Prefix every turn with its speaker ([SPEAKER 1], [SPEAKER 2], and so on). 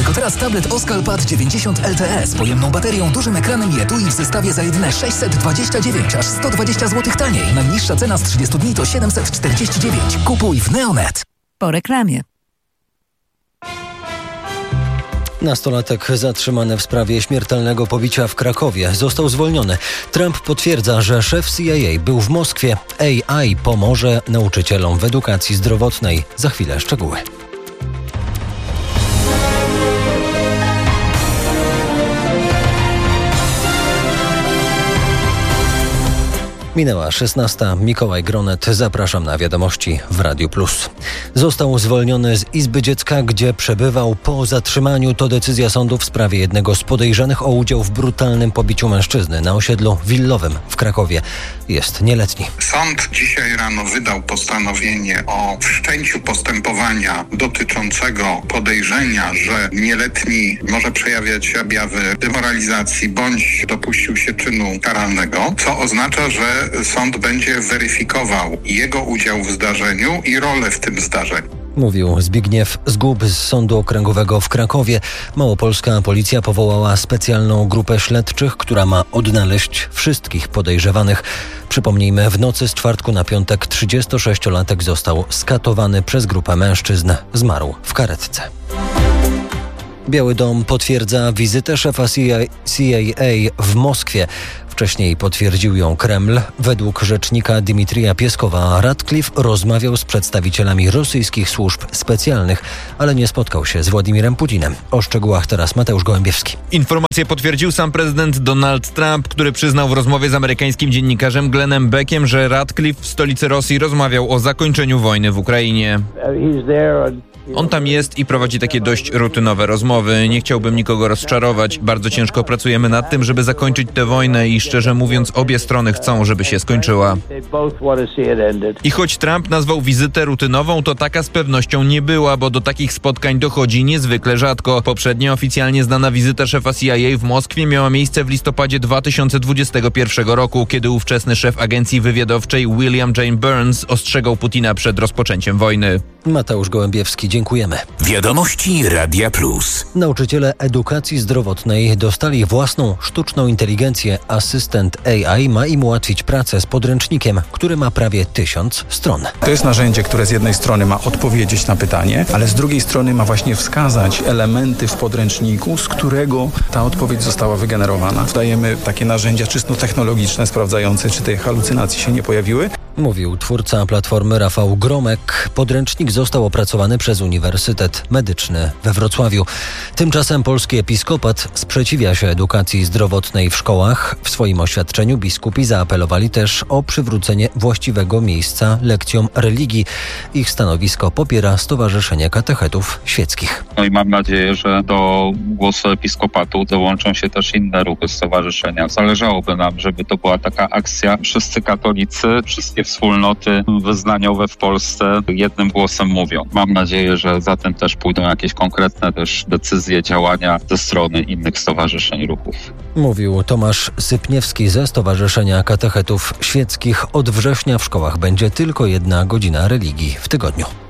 [SPEAKER 1] Tylko teraz tablet Oskal Pad 90 LTE z pojemną baterią, dużym ekranem i etui w zestawie za jedyne 629, aż 120 zł taniej. Najniższa cena z 30 dni to 749. Kupuj w Neonet.
[SPEAKER 2] Po reklamie.
[SPEAKER 3] Nastolatek zatrzymany w sprawie śmiertelnego pobicia w Krakowie został zwolniony. Trump potwierdza, że szef CIA był w Moskwie. AI pomoże nauczycielom w edukacji zdrowotnej. Za chwilę szczegóły. Minęła 16. Mikołaj Gronet. Zapraszam na wiadomości w Radiu Plus. Został zwolniony z Izby Dziecka, gdzie przebywał po zatrzymaniu. To decyzja sądu w sprawie jednego z podejrzanych o udział w brutalnym pobiciu mężczyzny na osiedlu willowym w Krakowie. Jest nieletni.
[SPEAKER 4] Sąd dzisiaj rano wydał postanowienie o wszczęciu postępowania dotyczącego podejrzenia, że nieletni może przejawiać objawy demoralizacji bądź dopuścił się czynu karalnego, co oznacza, że sąd będzie weryfikował jego udział w zdarzeniu i rolę w tym zdarzeniu.
[SPEAKER 3] Mówił Zbigniew Zgub z Sądu Okręgowego w Krakowie. Małopolska policja powołała specjalną grupę śledczych, która ma odnaleźć wszystkich podejrzewanych. Przypomnijmy, w nocy z czwartku na piątek 36-latek został skatowany przez grupę mężczyzn. Zmarł w karetce. Biały Dom potwierdza wizytę szefa CIA w Moskwie. Wcześniej potwierdził ją Kreml. Według rzecznika Dmitrija Pieskowa Radcliffe rozmawiał z przedstawicielami rosyjskich służb specjalnych, ale nie spotkał się z Władimirem Putinem. O szczegółach teraz Mateusz Gołębiewski.
[SPEAKER 5] Informację potwierdził sam prezydent Donald Trump, który przyznał w rozmowie z amerykańskim dziennikarzem Glennem Beckiem, że Radcliffe w stolicy Rosji rozmawiał o zakończeniu wojny w Ukrainie. On tam jest i prowadzi takie dość rutynowe rozmowy. Nie chciałbym nikogo rozczarować. Bardzo ciężko pracujemy nad tym, żeby zakończyć tę wojnę i szczerze mówiąc obie strony chcą, żeby się skończyła. I choć Trump nazwał wizytę rutynową, to taka z pewnością nie była, bo do takich spotkań dochodzi niezwykle rzadko. Poprzednio oficjalnie znana wizyta szefa CIA w Moskwie miała miejsce w listopadzie 2021 roku, kiedy ówczesny szef agencji wywiadowczej William Jane Burns ostrzegał Putina przed rozpoczęciem wojny.
[SPEAKER 3] Mateusz Gołębiewski, dziękujemy.
[SPEAKER 1] Wiadomości Radia Plus.
[SPEAKER 3] Nauczyciele edukacji zdrowotnej dostali własną sztuczną inteligencję. Asystent AI ma im ułatwić pracę z podręcznikiem, który ma prawie 1000 stron.
[SPEAKER 6] To jest narzędzie, które z jednej strony ma odpowiedzieć na pytanie, ale z drugiej strony ma właśnie wskazać elementy w podręczniku, z którego ta odpowiedź została wygenerowana. Dajemy takie narzędzia czysto technologiczne, sprawdzające, czy te halucynacje się nie pojawiły.
[SPEAKER 3] Mówił twórca platformy Rafał Gromek. Podręcznik został opracowany przez Uniwersytet Medyczny we Wrocławiu. Tymczasem polski episkopat sprzeciwia się edukacji zdrowotnej w szkołach. W swoim oświadczeniu biskupi zaapelowali też o przywrócenie właściwego miejsca lekcjom religii. Ich stanowisko popiera Stowarzyszenie Katechetów Świeckich.
[SPEAKER 7] No i mam nadzieję, że do głosu episkopatu dołączą się też inne ruchy stowarzyszenia. Zależałoby nam, żeby to była taka akcja. Wszyscy katolicy, wszystkie wspólnoty wyznaniowe w Polsce jednym głosem mówią. Mam nadzieję, że za tym też pójdą jakieś konkretne też decyzje, działania ze strony innych stowarzyszeń, ruchów.
[SPEAKER 3] Mówił Tomasz Sypniewski ze Stowarzyszenia Katechetów Świeckich. Od września w szkołach będzie tylko 1 godzina religii w tygodniu.